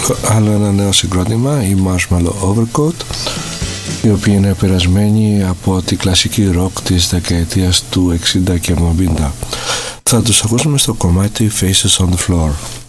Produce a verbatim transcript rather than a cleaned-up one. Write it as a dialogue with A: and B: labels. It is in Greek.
A: άλλο ένα νέο συγκρότημα, η Marshmallow Overcoat, οι οποίοι είναι επηρεασμένοι από τη κλασική ροκ της δεκαετίας του εξήντα και εβδομήντα. Θα τους ακούσουμε στο κομμάτι Faces on the Floor.